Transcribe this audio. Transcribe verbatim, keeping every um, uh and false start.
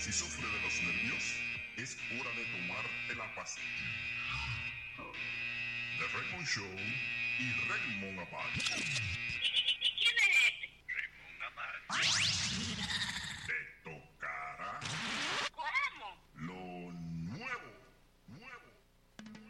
Si sufre de los nervios, es hora de tomarte la pastilla. The Raymond Show y Raymond Abad.